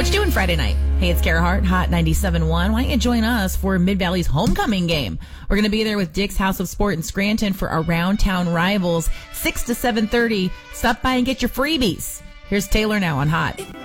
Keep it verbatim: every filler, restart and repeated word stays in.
What you doing Friday night? Hey, it's Kara Hart, Hot ninety-seven point one. Why don't you join us for Mid-Valley's homecoming game? We're going to be there with Dick's House of Sport in Scranton for our Round Town rivals, six to seven thirty. Stop by and get your freebies. Here's Taylor now on Hot.